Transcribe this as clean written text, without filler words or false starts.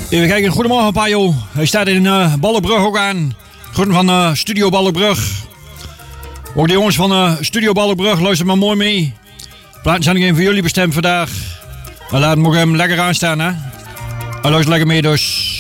Even kijken, goedemorgen Pajo. Hij staat in Ballenbrug ook aan. Groeten van Studio Ballenbrug. Ook de jongens van Studio Ballenbrug, luister maar mooi mee. Plaatsen zijn even voor jullie bestemd vandaag. En laat hem ook lekker aanstaan, hè. En luister lekker mee dus.